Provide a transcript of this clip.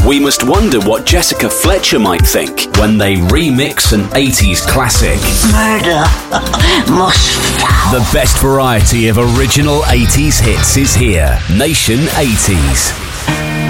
we must wonder what Jessica Fletcher might think when they remix an 80s classic. Murder most foul. The best variety of original 80s hits is here. Nation 80s.